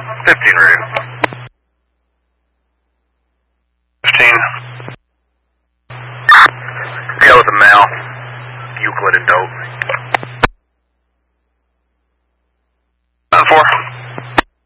15 radio. 15. Yeah, with a male. Euclid and dope.